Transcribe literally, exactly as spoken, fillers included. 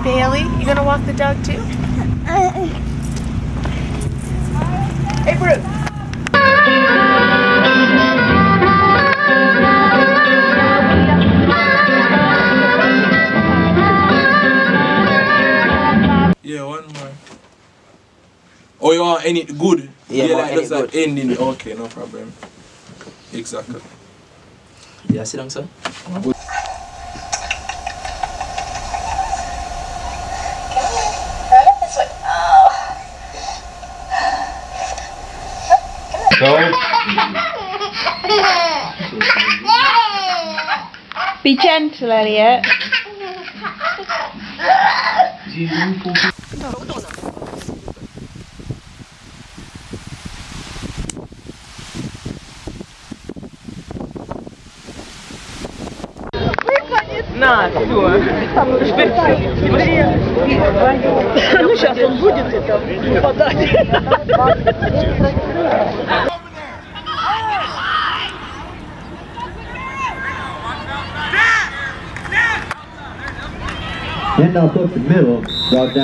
Bailey, you gonna walk the dog too? Hey, Bruce. Yeah, one more. Oh, you want any good? Yeah, yeah more like any just like good. ending. Okay, no problem. Exactly. Yeah, sit down, sir. Good. Be gentle, Elliot. На, все. Ну, сейчас он будет это попадать. Handoff up the middle, brought down.